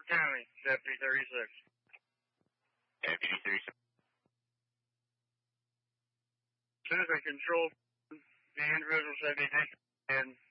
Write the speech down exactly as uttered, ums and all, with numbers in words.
County, Deputy thirty-six. Deputy thirty-six. As soon as I control the individual said they taken and